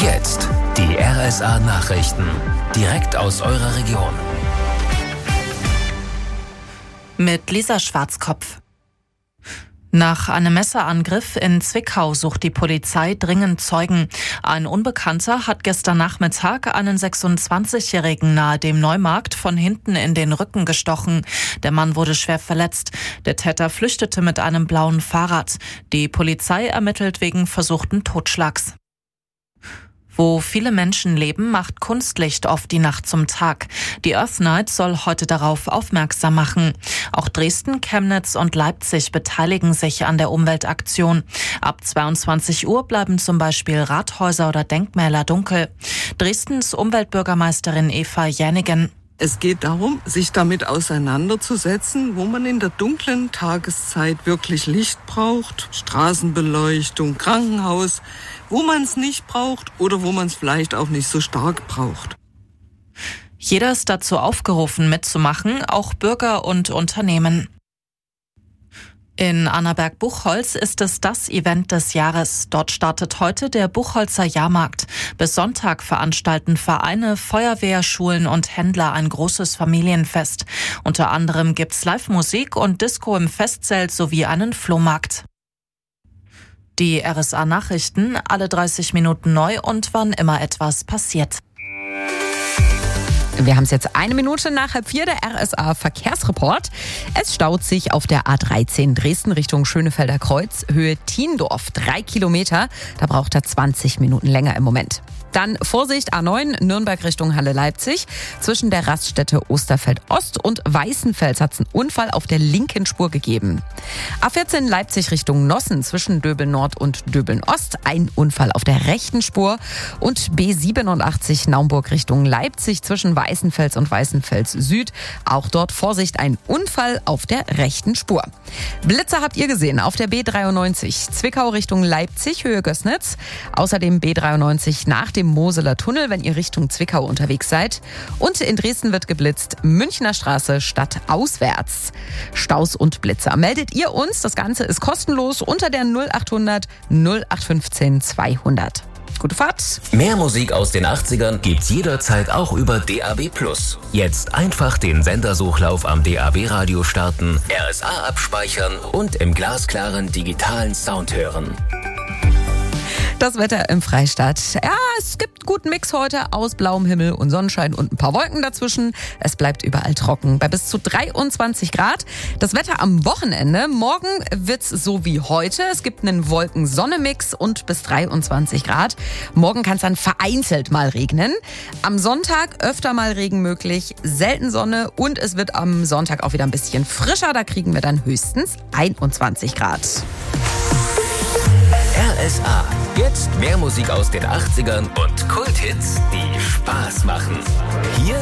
Jetzt die RSA-Nachrichten. Direkt aus eurer Region. Mit Lisa Schwarzkopf. Nach einem Messerangriff in Zwickau sucht die Polizei dringend Zeugen. Ein Unbekannter hat gestern Nachmittag einen 26-Jährigen nahe dem Neumarkt von hinten in den Rücken gestochen. Der Mann wurde schwer verletzt. Der Täter flüchtete mit einem blauen Fahrrad. Die Polizei ermittelt wegen versuchten Totschlags. Wo viele Menschen leben, macht Kunstlicht oft die Nacht zum Tag. Die Earth Night soll heute darauf aufmerksam machen. Auch Dresden, Chemnitz und Leipzig beteiligen sich an der Umweltaktion. Ab 22 Uhr bleiben zum Beispiel Rathäuser oder Denkmäler dunkel. Dresdens Umweltbürgermeisterin Eva Jänigen. Es geht darum, sich damit auseinanderzusetzen, wo man in der dunklen Tageszeit wirklich Licht braucht, Straßenbeleuchtung, Krankenhaus, wo man es nicht braucht oder wo man es vielleicht auch nicht so stark braucht. Jeder ist dazu aufgerufen, mitzumachen, auch Bürger und Unternehmen. In Annaberg-Buchholz ist es das Event des Jahres. Dort startet heute der Buchholzer Jahrmarkt. Bis Sonntag veranstalten Vereine, Feuerwehr, Schulen und Händler ein großes Familienfest. Unter anderem gibt's Live-Musik und Disco im Festzelt sowie einen Flohmarkt. Die RSA-Nachrichten, alle 30 Minuten neu und wann immer etwas passiert. Wir haben es jetzt 1 Minute nach 4:30, der RSA-Verkehrsreport. Es staut sich auf der A13 Dresden Richtung Schönefelder Kreuz, Höhe Thiendorf, 3 Kilometer. Da braucht er 20 Minuten länger im Moment. Dann Vorsicht, A9 Nürnberg Richtung Halle-Leipzig. Zwischen der Raststätte Osterfeld-Ost und Weißenfels hat es einen Unfall auf der linken Spur gegeben. A14 Leipzig Richtung Nossen zwischen Döbeln-Nord und Döbeln-Ost. Ein Unfall auf der rechten Spur. Und B87 Naumburg Richtung Leipzig zwischen Weißenfels und Weißenfels-Süd. Auch dort Vorsicht, ein Unfall auf der rechten Spur. Blitzer habt ihr gesehen auf der B93 Zwickau Richtung Leipzig, Höhe Gößnitz. Außerdem B93 nach dem Moseler Tunnel, wenn ihr Richtung Zwickau unterwegs seid. Und in Dresden wird geblitzt, Münchner Straße stadtauswärts. Staus und Blitzer. Meldet ihr uns, das Ganze ist kostenlos unter der 0800 0815 200. Gute Fahrt. Mehr Musik aus den 80ern gibt's jederzeit auch über DAB+. Jetzt einfach den Sendersuchlauf am DAB-Radio starten, RSA abspeichern und im glasklaren digitalen Sound hören. Das Wetter im Freistaat. Ja, es gibt guten Mix heute aus blauem Himmel und Sonnenschein und ein paar Wolken dazwischen. Es bleibt überall trocken bei bis zu 23 Grad. Das Wetter am Wochenende. Morgen wird's so wie heute. Es gibt einen Wolken-Sonne-Mix und bis 23 Grad. Morgen kann es dann vereinzelt mal regnen. Am Sonntag öfter mal Regen möglich, selten Sonne und es wird am Sonntag auch wieder ein bisschen frischer. Da kriegen wir dann höchstens 21 Grad. RSA. Jetzt mehr Musik aus den 80ern und Kulthits, die Spaß machen. Hier